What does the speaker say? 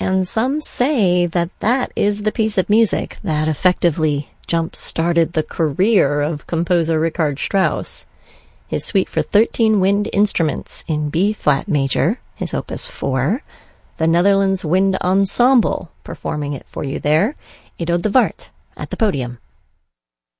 And some say that that is the piece of music that effectively jump-started the career of composer Richard Strauss. His suite for 13 wind instruments in B-flat major, his opus 4, the Netherlands Wind Ensemble performing it for you there, Edo de Wart at the podium.